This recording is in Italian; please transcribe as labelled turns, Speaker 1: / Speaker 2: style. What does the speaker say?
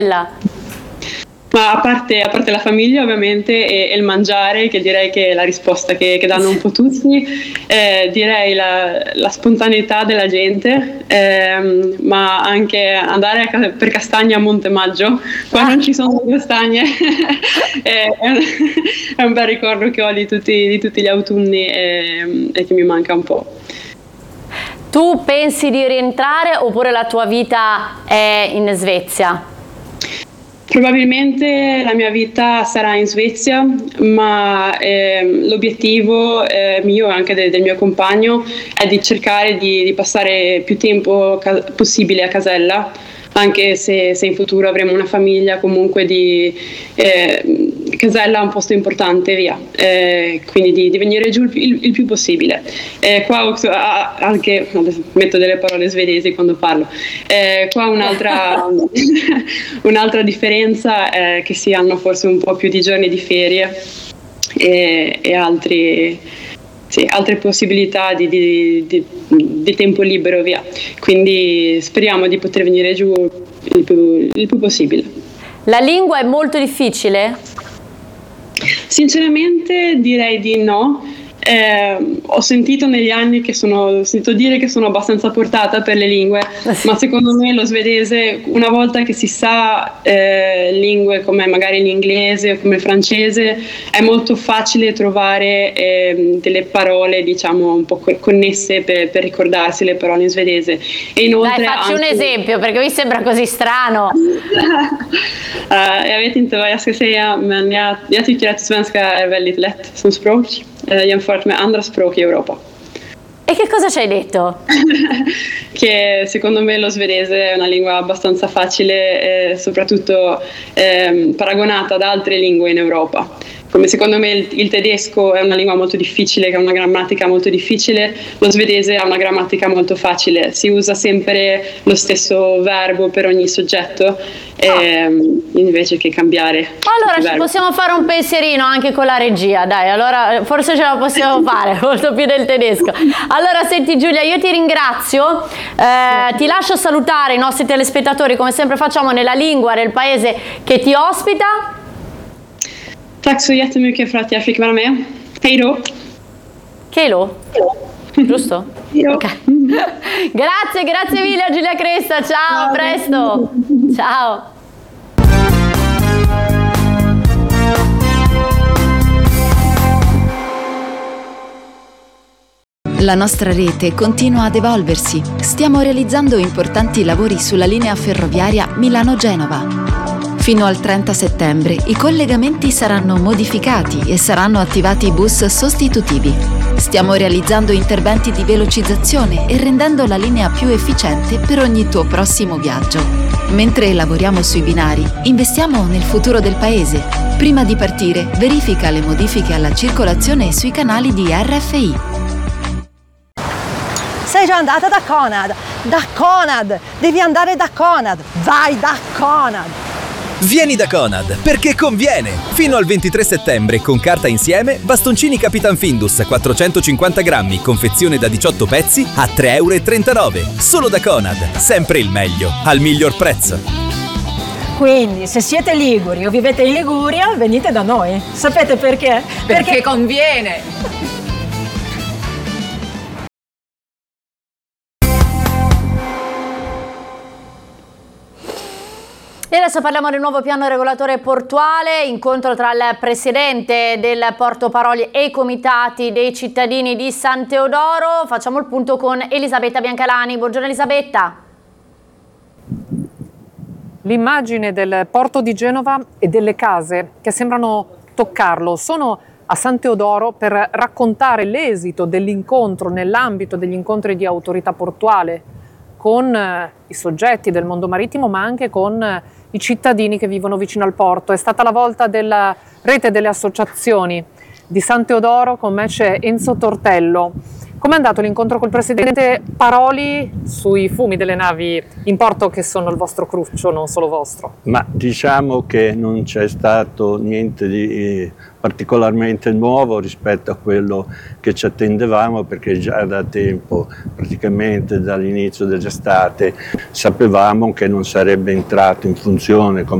Speaker 1: Ma a parte la famiglia ovviamente e il mangiare, che direi che è la risposta che danno un po' tutti, direi la spontaneità della gente, ma anche andare per castagne a Montemaggio, qua non ci sono castagne, è un bel ricordo che ho di tutti gli autunni e che mi manca un po'.
Speaker 2: Tu pensi di rientrare oppure la tua vita è in Svezia?
Speaker 1: Probabilmente la mia vita sarà in Svezia, ma l'obiettivo mio e anche del mio compagno è di cercare di passare più tempo possibile a Casella, anche se in futuro avremo una famiglia, comunque Casella è un posto importante, via, quindi di venire giù il più possibile. Qua anche, adesso metto delle parole svedesi quando parlo, qua un'altra differenza è che si hanno forse un po' più di giorni di ferie e altre possibilità di tempo libero, via. Quindi speriamo di poter venire giù il più possibile.
Speaker 2: La lingua è molto difficile?
Speaker 1: Sinceramente direi di no. Ho sentito negli anni ho sentito dire che sono abbastanza portata per le lingue, ma secondo me lo svedese, una volta che si sa lingue come magari l'inglese o come il francese, è molto facile trovare delle parole, diciamo, un po' connesse per ricordarsi le parole in svedese. E inoltre,
Speaker 2: dai, facci un esempio, perché mi sembra così strano.
Speaker 1: Jag vet inte vad jag ska säga, men jag tycker att svenska är väldigt lätt som språk jämfört med andra språk i Europa.
Speaker 2: E che cosa ci hai detto?
Speaker 1: Che secondo me lo svedese è una lingua abbastanza facile, soprattutto paragonata ad altre lingue in Europa. Come secondo me il tedesco è una lingua molto difficile, che ha una grammatica molto difficile, lo svedese ha una grammatica molto facile, si usa sempre lo stesso verbo per ogni soggetto, invece che cambiare.
Speaker 2: Allora ci possiamo fare un pensierino anche con la regia, dai, allora forse ce la possiamo fare, molto più del tedesco. Allora senti Giulia, io ti ringrazio, ti lascio salutare i nostri telespettatori come sempre facciamo nella lingua del paese che ti ospita.
Speaker 1: Tack så jättemycket för att jag fick vara med. Hej då!
Speaker 2: Chelo? Giusto? Okay. Grazie mille a Giulia Cresta, ciao, a presto! Ciao!
Speaker 3: La nostra rete continua ad evolversi. Stiamo realizzando importanti lavori sulla linea ferroviaria Milano-Genova. Fino al 30 settembre i collegamenti saranno modificati e saranno attivati bus sostitutivi. Stiamo realizzando interventi di velocizzazione e rendendo la linea più efficiente per ogni tuo prossimo viaggio. Mentre lavoriamo sui binari, investiamo nel futuro del paese. Prima di partire, verifica le modifiche alla circolazione sui canali di RFI.
Speaker 4: Sei già andata da Conad? Da Conad! Devi andare da Conad! Vai da Conad!
Speaker 5: Vieni da Conad, perché conviene! Fino al 23 settembre, con carta insieme, bastoncini Capitan Findus 450 grammi, confezione da 18 pezzi a 3,39 €. Solo da Conad, sempre il meglio, al miglior prezzo.
Speaker 4: Quindi, se siete liguri o vivete in Liguria, venite da noi. Sapete perché?
Speaker 6: Perché conviene!
Speaker 2: E adesso parliamo del nuovo piano regolatore portuale, incontro tra il presidente del Porto Paroli e i comitati dei cittadini di San Teodoro. Facciamo il punto con Elisabetta Biancalani. Buongiorno Elisabetta.
Speaker 7: L'immagine del porto di Genova e delle case che sembrano toccarlo sono a San Teodoro per raccontare l'esito dell'incontro nell'ambito degli incontri di autorità portuale con i soggetti del mondo marittimo, ma anche con i cittadini che vivono vicino al porto. È stata la volta della rete delle associazioni di San Teodoro, con me c'è Enzo Tortello, Com'è andato l'incontro col Presidente Paroli sui fumi delle navi in porto che sono il vostro cruccio, non solo vostro?
Speaker 8: Ma diciamo che non c'è stato niente di particolarmente nuovo rispetto a quello che ci attendevamo, perché già da tempo, praticamente dall'inizio dell'estate, sapevamo che non sarebbe entrato in funzione come